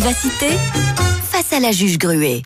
Vivacité, face à la juge Gruet.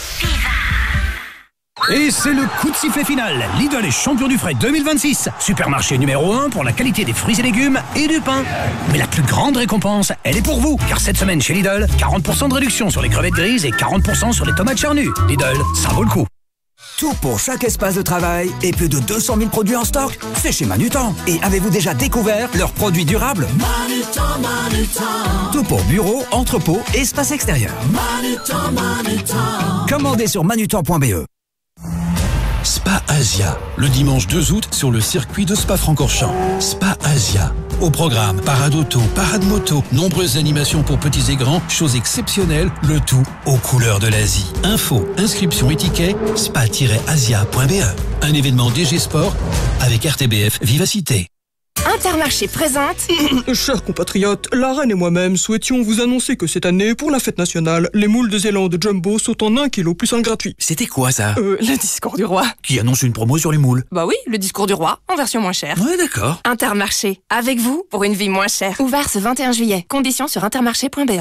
Et c'est le coup de sifflet final. Lidl est champion du frais 2026. Supermarché numéro 1 pour la qualité des fruits et légumes et du pain. Mais la plus grande récompense, elle est pour vous. Car cette semaine chez Lidl, 40% de réduction sur les crevettes grises et 40% sur les tomates charnues. Lidl, ça vaut le coup. Tout pour chaque espace de travail et plus de 200 000 produits en stock, c'est chez Manutan. Et avez-vous déjà découvert leurs produits durables ? Manutan. Tout pour bureau, entrepôt et espace extérieur. Manutan. Commandez sur manutan.be. Spa Asia, le dimanche 2 août sur le circuit de Spa-Francorchamps. Spa Asia. Au programme, parade auto, parade moto, nombreuses animations pour petits et grands, choses exceptionnelles, le tout aux couleurs de l'Asie. Info, inscription et ticket, spa-asia.be. Un événement DG Sport avec RTBF Vivacité. Intermarché présente. Chers compatriotes, la reine et moi-même souhaitions vous annoncer que cette année, pour la fête nationale, les moules de Zélande Jumbo sont en 1 kg plus 1 gratuit. C'était quoi ça ? Le discours du roi. Qui annonce une promo sur les moules. Bah oui, le discours du roi, en version moins chère. Ouais, d'accord. Intermarché, avec vous pour une vie moins chère. Ouvert ce 21 juillet. Conditions sur intermarché.be.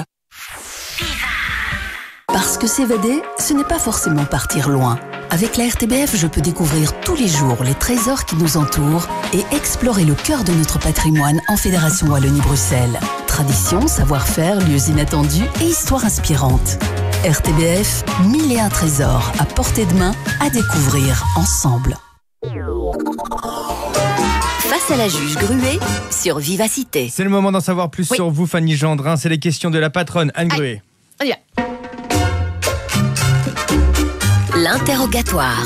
Parce que s'évader, ce n'est pas forcément partir loin. Avec la RTBF, je peux découvrir tous les jours les trésors qui nous entourent et explorer le cœur de notre patrimoine en Fédération Wallonie-Bruxelles. Tradition, savoir-faire, lieux inattendus et histoires inspirantes. RTBF, 1001 trésors à portée de main à découvrir ensemble. Face à la juge Gruet sur Vivacité. C'est le moment d'en savoir plus sur vous, Fanny Gendrin. C'est les questions de la patronne Anne Gruet. L'interrogatoire.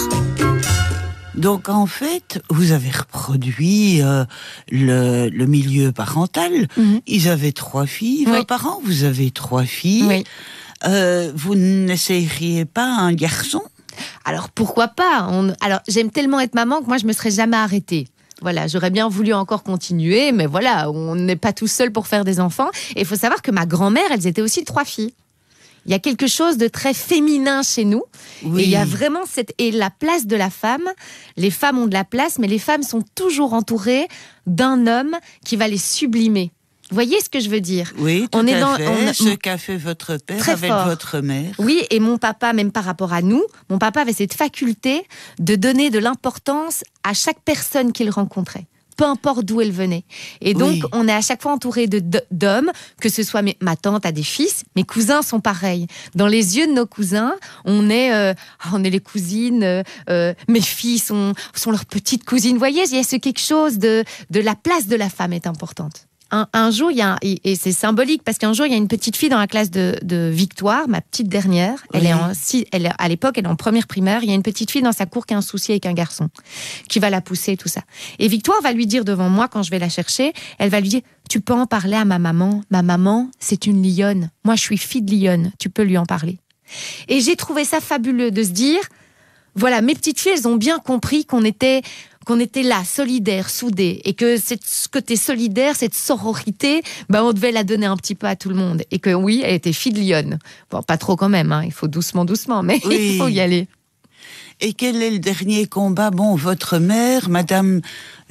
Donc en fait, vous avez reproduit le milieu parental. Ils avaient 3 filles, vos parents, vous avez 3 filles. Oui. Vous n'essayeriez pas un garçon ? Alors pourquoi pas ? Alors j'aime tellement être maman que moi je me serais jamais arrêtée. Voilà, j'aurais bien voulu encore continuer, mais voilà, on n'est pas tout seul pour faire des enfants. Et il faut savoir que ma grand-mère, elles étaient aussi 3 filles. Il y a quelque chose de très féminin chez nous. Oui. Et il y a vraiment et la place de la femme. Les femmes ont de la place, mais les femmes sont toujours entourées d'un homme qui va les sublimer. Vous voyez ce que je veux dire ? Oui, tout à fait. Ce qu'a fait votre père très avec fort. votre mère. Oui, et mon papa, même par rapport à nous, mon papa avait cette faculté de donner de l'importance à chaque personne qu'il rencontrait. Peu importe d'où elle venait. Et donc, on est à chaque fois entouré d'hommes, que ce soit ma tante a des fils, mes cousins sont pareils. Dans les yeux de nos cousins, on est les cousines, mes filles sont leurs petites cousines. Vous voyez, il y a quelque chose de la place de la femme est importante. Un jour, et c'est symbolique, parce qu'un jour, il y a une petite fille dans la classe de Victoire, ma petite dernière. Elle est à l'époque, elle est en première primaire. Il y a une petite fille dans sa cour qui a un souci avec un garçon, qui va la pousser, tout ça. Et Victoire va lui dire devant moi, quand je vais la chercher, elle va lui dire, tu peux en parler à ma maman. Ma maman, c'est une lionne. Moi, je suis fille de lionne. Tu peux lui en parler. Et j'ai trouvé ça fabuleux de se dire, voilà, mes petites filles, elles ont bien compris qu'on était là, solidaires, soudés, et que ce côté solidaire, cette sororité, on devait la donner un petit peu à tout le monde. Et que oui, elle était fille de lionne. Bon, pas trop quand même, il faut doucement, mais il faut y aller. Et quel est le dernier combat ? Bon, votre mère, Madame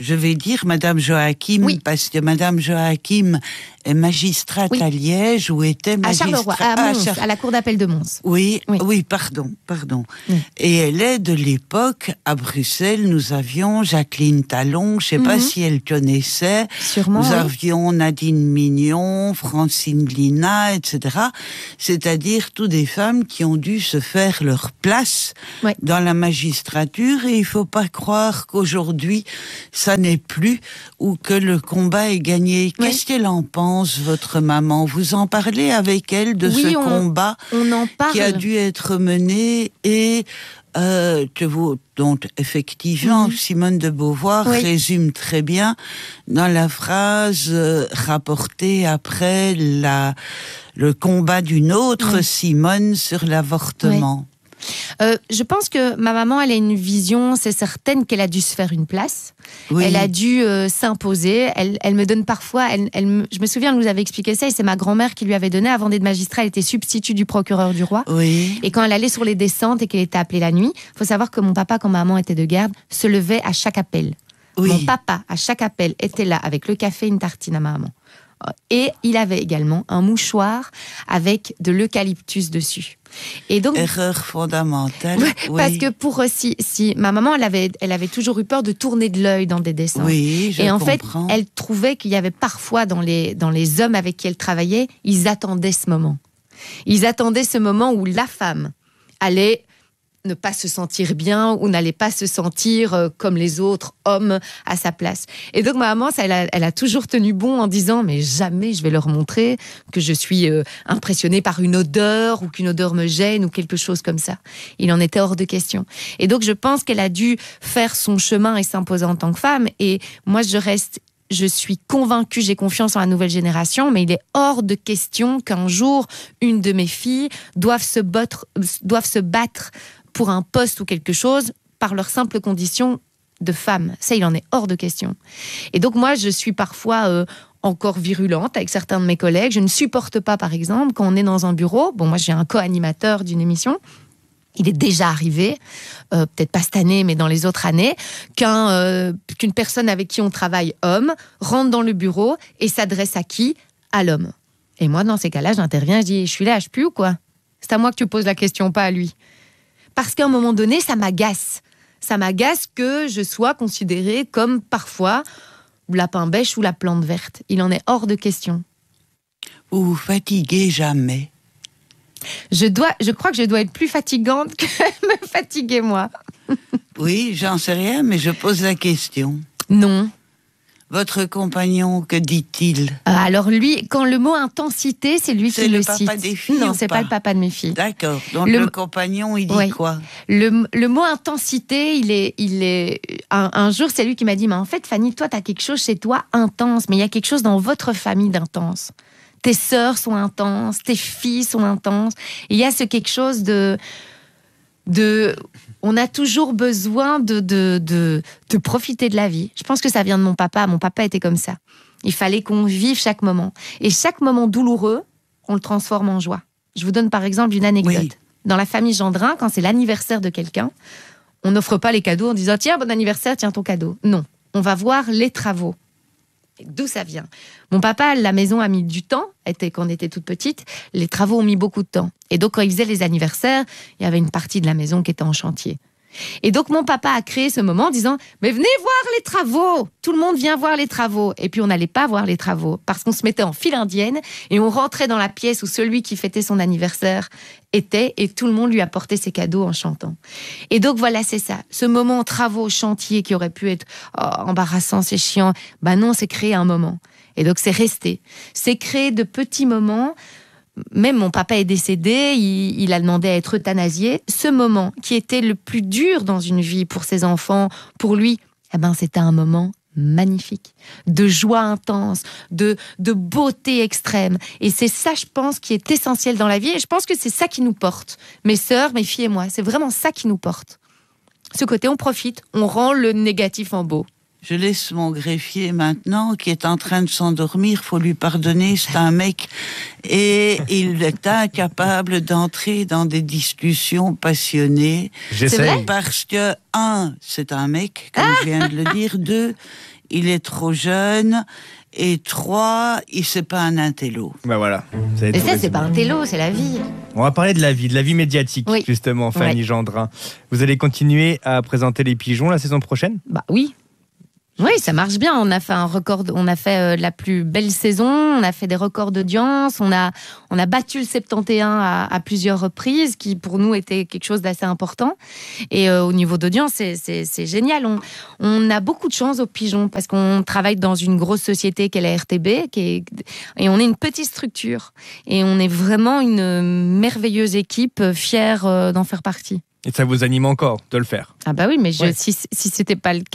Joachim, parce que Madame Joachim est magistrate à Liège, ou était magistrate à Charleroi, à Mons, à la cour d'appel de Mons. Oui, pardon. Et elle est de l'époque, à Bruxelles, nous avions Jacqueline Talon, je ne sais pas si elle connaissait. Sûrement, nous avions Nadine Mignon, Francine Lina, etc. C'est-à-dire toutes des femmes qui ont dû se faire leur place dans la magistrature, et il ne faut pas croire qu'aujourd'hui, ça n'est plus, ou que le combat est gagné. Qu'est-ce qu'elle en pense, votre maman ? Vous en parlez avec elle de ce combat on en parle. Qui a dû être mené et dont effectivement Simone de Beauvoir résume très bien dans la phrase rapportée après le combat d'une autre Simone sur l'avortement. Je pense que ma maman, elle a une vision, c'est certaine qu'elle a dû se faire une place. Elle a dû s'imposer. Elle me donne parfois, je me souviens, elle nous avait expliqué ça, et c'est ma grand-mère qui lui avait donné, avant d'être magistrat, elle était substitut du procureur du roi. Et quand elle allait sur les descentes et qu'elle était appelée la nuit, il faut savoir que mon papa, quand ma maman était de garde, se levait à chaque appel. Mon papa, à chaque appel, était là avec le café et une tartine à ma maman. Et il avait également un mouchoir avec de l'eucalyptus dessus. Et donc, erreur fondamentale. Parce que pour si ma maman, elle avait toujours eu peur de tourner de l'œil dans des dessins. Oui, je comprends. Fait, elle trouvait qu'il y avait parfois dans les hommes avec qui elle travaillait, ils attendaient ce moment. Ils attendaient ce moment où la femme allait ne pas se sentir bien ou n'allait pas se sentir comme les autres hommes à sa place. Et donc ma maman, elle a toujours tenu bon en disant mais jamais je vais leur montrer que je suis impressionnée par une odeur ou qu'une odeur me gêne ou quelque chose comme ça. Il en était hors de question. Et donc je pense qu'elle a dû faire son chemin et s'imposer en tant que femme. Et moi je suis convaincue, j'ai confiance en la nouvelle génération, mais il est hors de question qu'un jour, une de mes filles doive se battre pour un poste ou quelque chose par leur simple condition de femme. Ça, il en est hors de question. Et donc moi, je suis parfois encore virulente avec certains de mes collègues. Je ne supporte pas, par exemple, quand on est dans un bureau. Bon, moi, j'ai un co-animateur d'une émission. Il est déjà arrivé, peut-être pas cette année, mais dans les autres années, qu'une personne avec qui on travaille, homme, rentre dans le bureau et s'adresse à qui ? À l'homme. Et moi, dans ces cas-là, j'interviens, je dis « Je suis là, je pue ou quoi ? C'est à moi que tu poses la question, pas à lui. » Parce qu'à un moment donné, ça m'agace. Ça m'agace que je sois considérée comme parfois lapin bêche ou la plante verte. Il en est hors de question. Vous vous fatiguez jamais ? Je crois que je dois être plus fatigante que me fatiguer, moi. Oui, j'en sais rien, mais je pose la question. Non. Votre compagnon, que dit-il ? Alors lui, quand le mot intensité, c'est lui qui le cite. C'est le papa des filles ? Non, c'est pas le papa de mes filles. D'accord. Donc le compagnon, il dit quoi ? Le mot intensité, il est un jour, c'est lui qui m'a dit, mais en fait, Fanny, toi, t'as quelque chose chez toi intense, mais il y a quelque chose dans votre famille d'intense. Tes sœurs sont intenses, tes filles sont intenses. Il y a quelque chose de on a toujours besoin de profiter de la vie. Je pense que ça vient de mon papa. Mon papa était comme ça. Il fallait qu'on vive chaque moment. Et chaque moment douloureux, on le transforme en joie. Je vous donne par exemple une anecdote. Oui. Dans la famille Gendrin, quand c'est l'anniversaire de quelqu'un, on n'offre pas les cadeaux en disant « Tiens, bon anniversaire, tiens ton cadeau ». Non, on va voir les travaux. D'où ça vient ? Mon papa, la maison a mis du temps, quand on était toute petite, les travaux ont mis beaucoup de temps. Et donc, quand il faisait les anniversaires, il y avait une partie de la maison qui était en chantier. Et donc, mon papa a créé ce moment en disant « Mais venez voir les travaux ! Tout le monde vient voir les travaux !» Et puis, on n'allait pas voir les travaux parce qu'on se mettait en file indienne et on rentrait dans la pièce où celui qui fêtait son anniversaire était et tout le monde lui apportait ses cadeaux en chantant. Et donc, voilà, c'est ça. Ce moment travaux, chantier qui aurait pu être embarrassant, c'est chiant. Ben non, c'est créer un moment. Et donc, c'est resté. C'est créer de petits moments. Même mon papa est décédé, il a demandé à être euthanasié. Ce moment qui était le plus dur dans une vie pour ses enfants, pour lui, c'était un moment magnifique, de joie intense, de beauté extrême. Et c'est ça, je pense, qui est essentiel dans la vie. Et je pense que c'est ça qui nous porte. Mes sœurs, mes filles et moi, c'est vraiment ça qui nous porte. Ce côté, on profite, on rend le négatif en beau. Je laisse mon greffier maintenant, qui est en train de s'endormir. Faut lui pardonner, c'est un mec. Et il est incapable d'entrer dans des discussions passionnées. J'essaie. Parce que, 1, c'est un mec, comme je viens de le dire. 2, il est trop jeune. Et 3, c'est pas un intello. Ben voilà. Et ça, c'est pas un télo, c'est la vie. On va parler de la vie médiatique, oui. Justement, Fanny Gendrin. Vous allez continuer à présenter les pigeons la saison prochaine ? Bah oui. Oui, ça marche bien. On a fait un record, on a fait la plus belle saison, on a fait des records d'audience, on a battu le 71 à plusieurs reprises, qui pour nous était quelque chose d'assez important. Et au niveau d'audience, c'est génial. On a beaucoup de chance aux pigeons parce qu'on travaille dans une grosse société qu'est la RTB, et on est une petite structure. Et on est vraiment une merveilleuse équipe, fière d'en faire partie. Et ça vous anime encore de le faire ? Ah bah oui, mais si c'était pas le cas,